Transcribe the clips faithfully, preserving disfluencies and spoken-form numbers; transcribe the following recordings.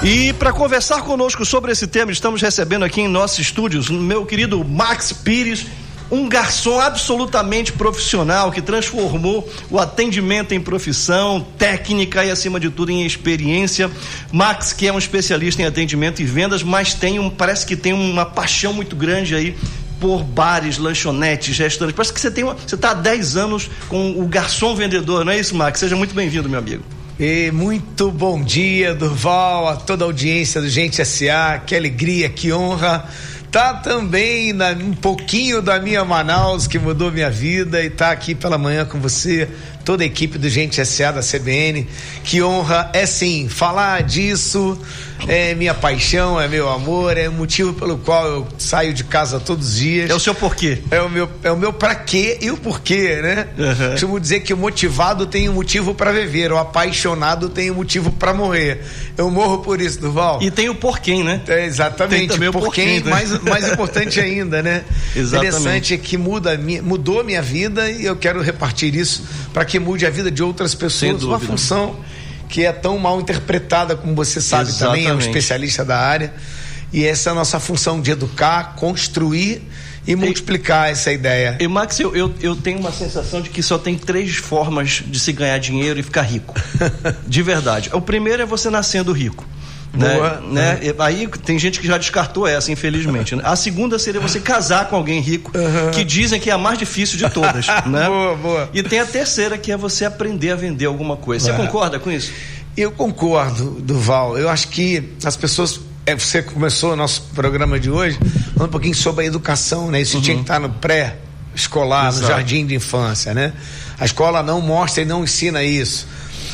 E para conversar conosco sobre esse tema, estamos recebendo aqui em nossos estúdios o meu querido Max Pires, um garçom absolutamente profissional que transformou o atendimento em profissão, técnica e, acima de tudo, em experiência. Max, que é um especialista em atendimento e vendas, mas tem um, parece que tem uma paixão muito grande aí por bares, lanchonetes, restaurantes. Parece que você tem uma, você está há dez anos com o garçom vendedor, não é isso, Max? Seja muito bem-vindo, meu amigo. E muito bom dia, Durval, a toda a audiência do Gente S A, que alegria, que honra. Tá também na, um pouquinho da minha Manaus, que mudou minha vida, e tá aqui pela manhã com você, toda a equipe do Gente S A da C B N. Que honra, é sim, falar disso é minha paixão, é meu amor, é o motivo pelo qual eu saio de casa todos os dias. É o seu porquê. É o meu, é o meu pra quê e o porquê, né? Uhum. Costumo dizer que o motivado tem um motivo para viver, o apaixonado tem um motivo para morrer. Eu morro por isso, Durval. E tem o porquê, né? É, exatamente. Tem também o porquê, né? mais, mais importante ainda, né? Exatamente. Interessante é que muda, mudou a minha vida e eu quero repartir isso para que mude a vida de outras pessoas. Uma função que é tão mal interpretada, como você sabe. Exatamente. Também é um especialista da área, e essa é a nossa função de educar, construir e multiplicar e, essa ideia. E Max, eu, eu, eu tenho uma sensação de que só tem três formas de se ganhar dinheiro e ficar rico. De verdade. O primeiro é você nascendo rico. Boa, né? né? Aí tem gente que já descartou essa, infelizmente. A segunda seria você casar com alguém rico, uhum. que dizem que é a mais difícil de todas, né? Boa, boa. E tem a terceira, que é você aprender a vender alguma coisa. Você é. concorda com isso? Eu concordo, Durval. Eu acho que as pessoas... É, você começou o nosso programa de hoje falando um pouquinho sobre a educação, né? Isso uhum. tinha que estar no pré-escolar, no jardim de infância, né? A escola não mostra e não ensina isso.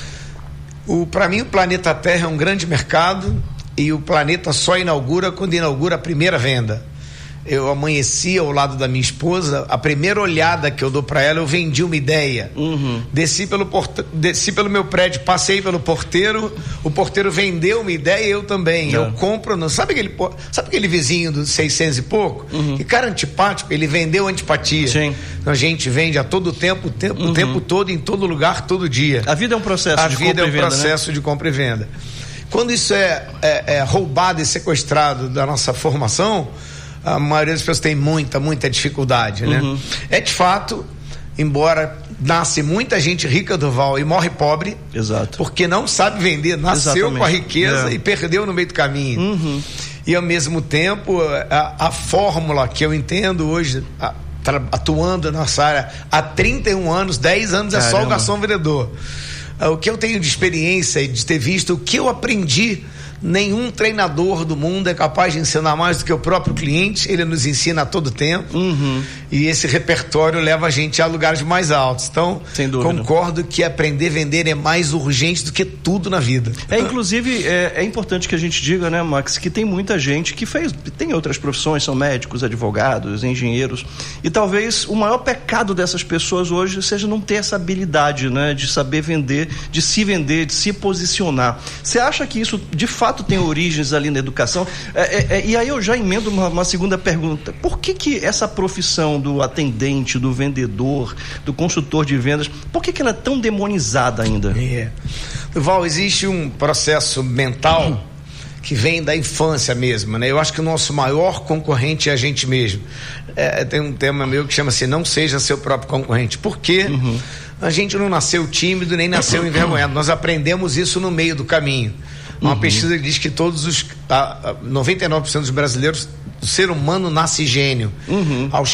Para mim, o planeta Terra é um grande mercado e o planeta só inaugura quando inaugura a primeira venda. Eu amanheci ao lado da minha esposa, a primeira olhada que eu dou para ela, eu vendi uma ideia. Uhum. Desci pelo porte... desci pelo meu prédio, passei pelo porteiro, o porteiro vendeu uma ideia e eu também. É. Eu compro, não sabe aquele, sabe aquele vizinho dos seiscentos e pouco? Uhum. Que cara antipático, ele vendeu antipatia. Sim. Então a gente vende a todo tempo, o tempo, uhum. o tempo todo, em todo lugar, todo dia. A vida é um processo a de compra e venda. A vida vida é um venda, processo, né? De compra e venda. Quando isso é, é, é roubado e sequestrado da nossa formação, a maioria das pessoas tem muita, muita dificuldade, né? Uhum. É de fato, embora nasce muita gente rica, Durval, e morre pobre. Exato. Porque não sabe vender, nasceu Exatamente. Com a riqueza é. e perdeu no meio do caminho. Uhum. E ao mesmo tempo, a, a fórmula que eu entendo hoje, a, atuando na nossa área há trinta e um anos, dez anos Caramba. É só o garçom vendedor. O que eu tenho de experiência e de ter visto, o que eu aprendi, nenhum treinador do mundo é capaz de ensinar mais do que o próprio cliente. Ele nos ensina a todo tempo. Uhum. E esse repertório leva a gente a lugares mais altos. Então, concordo que aprender a vender é mais urgente do que tudo na vida. É, inclusive, é, é importante que a gente diga, né, Max, que tem muita gente que fez, tem outras profissões, são médicos, advogados, engenheiros, e talvez o maior pecado dessas pessoas hoje seja não ter essa habilidade, né, de saber vender, de se vender, de se posicionar. Você acha que isso, de fato, tem origens ali na educação? É, é, é, e aí eu já emendo uma, uma segunda pergunta. Por que que essa profissão do atendente, do vendedor, do consultor de vendas, por que que ela é tão demonizada ainda? É. Val, existe um processo mental uhum. que vem da infância mesmo, né? Eu acho que o nosso maior concorrente é a gente mesmo. É, tem um tema meu que chama assim, não seja seu próprio concorrente. Por quê? Uhum. A gente não nasceu tímido, nem nasceu envergonhado. Nós aprendemos isso no meio do caminho. Uma uhum. pesquisa diz que todos os a, a noventa e nove por cento dos brasileiros, o ser humano nasce gênio. Uhum. Aos